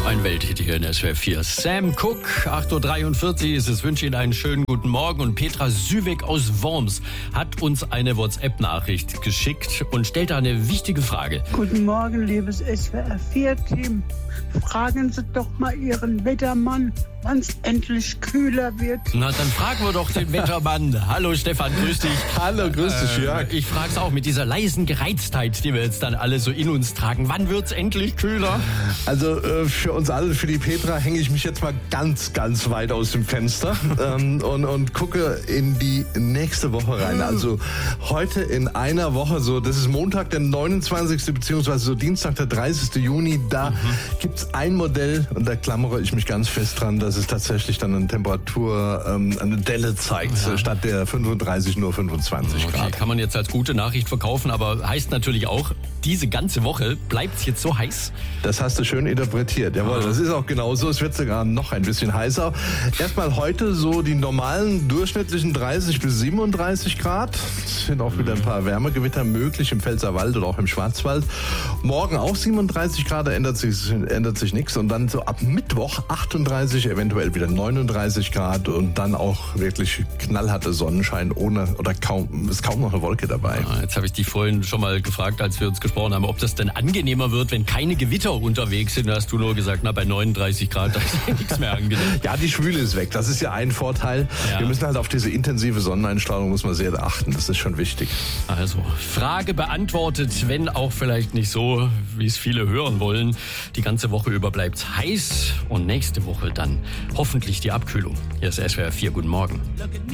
Ein Welthit hier in SWR 4. Sam Cooke, 8.43 Uhr ist es. Wünsche Ihnen einen schönen guten Morgen. Und Petra Süweg aus Worms hat uns eine WhatsApp-Nachricht geschickt und stellt da eine wichtige Frage. Guten Morgen, liebes SWR 4-Team. Fragen Sie doch mal Ihren Wettermann, wann es endlich kühler wird. Na, dann fragen wir doch den Wettermann. Hallo Stefan, grüß dich. Hallo, grüß dich, Jörg. Ich frag's auch mit dieser leisen Gereiztheit, die wir jetzt dann alle so in uns tragen. Wann wird's endlich kühler? Also für uns alle, für die Petra, hänge ich mich jetzt mal ganz, ganz weit aus dem Fenster und gucke in die nächste Woche rein. Also heute in einer Woche, so das ist Montag, der 29. beziehungsweise so Dienstag, der 30. Juni, da gibt's ein Modell und da klammere ich mich ganz fest dran, dass es tatsächlich dann eine Temperatur, eine Delle zeigt, statt der 35 nur 25 Grad. Kann man jetzt als gute Nachricht verkaufen, aber heißt natürlich auch, diese ganze Woche bleibt's jetzt so heiß? Das hast du schön interpretiert, jawohl, das ist auch genauso. Es wird sogar noch ein bisschen heißer. Erstmal heute so die normalen durchschnittlichen 30 bis 37 Grad. Es sind auch wieder ein paar Wärmegewitter möglich im Pfälzerwald oder auch im Schwarzwald. Morgen auch 37 Grad, da ändert sich nichts. Und dann so ab Mittwoch 38, eventuell wieder 39 Grad und dann auch wirklich knallharter Sonnenschein ist kaum noch eine Wolke dabei. Jetzt habe ich dich vorhin schon mal gefragt, als wir uns gesprochen haben, ob das denn angenehmer wird, wenn keine Gewitter unterwegs sind. Da hast du nur gesagt, bei 39 Grad, da ist ja nichts mehr angenehm. Ja, die Schwüle ist weg. Das ist ja ein Vorteil. Ja. Wir müssen halt auf diese intensive Sonneneinstrahlung muss man sehr achten. Das ist schon wichtig. Also, Frage beantwortet, wenn auch vielleicht nicht so, wie es viele hören wollen. Die ganze Woche über bleibt's heiß und nächste Woche dann hoffentlich die Abkühlung. Hier ist SWR 4. Guten Morgen.